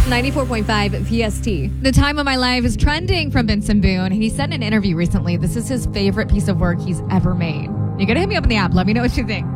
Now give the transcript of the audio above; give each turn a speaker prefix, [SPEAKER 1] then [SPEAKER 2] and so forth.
[SPEAKER 1] 94.5 PST.
[SPEAKER 2] The Time of My Life is trending from Benson Boone. He said in an interview recently, this is his favorite piece of work he's ever made. You gotta hit me up in the app. Let me know what you think.